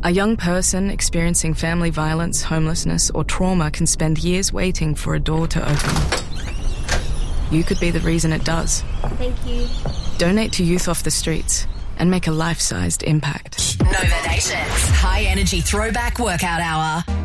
A young person experiencing family violence, homelessness, or trauma can spend years waiting for a door to open. You could be the reason it does. Thank you. Donate to Youth Off the Streets and make a life-sized impact. Nova Nation's high energy throwback workout hour.